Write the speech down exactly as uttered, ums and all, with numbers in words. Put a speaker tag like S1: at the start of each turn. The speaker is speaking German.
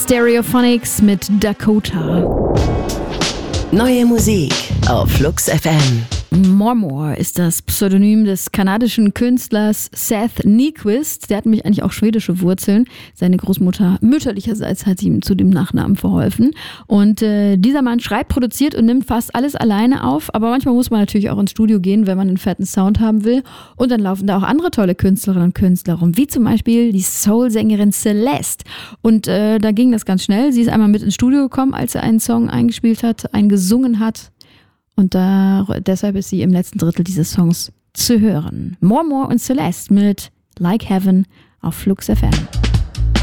S1: Stereophonics mit Dakota.
S2: Neue Musik auf Flux F M.
S1: More More ist das Pseudonym des kanadischen Künstlers Seth Nyquist. Der hat nämlich eigentlich auch schwedische Wurzeln. Seine Großmutter mütterlicherseits hat ihm zu dem Nachnamen verholfen. Und äh, dieser Mann schreibt, produziert und nimmt fast alles alleine auf. Aber manchmal muss man natürlich auch ins Studio gehen, wenn man einen fetten Sound haben will. Und dann laufen da auch andere tolle Künstlerinnen und Künstler rum, wie zum Beispiel die Soul-Sängerin Celeste. Und äh, da ging das ganz schnell. Sie ist einmal mit ins Studio gekommen, als er einen Song eingespielt hat, einen gesungen hat. Und da, deshalb ist sie im letzten Drittel dieses Songs zu hören. More More und Celeste mit Like Heaven auf Flux F M.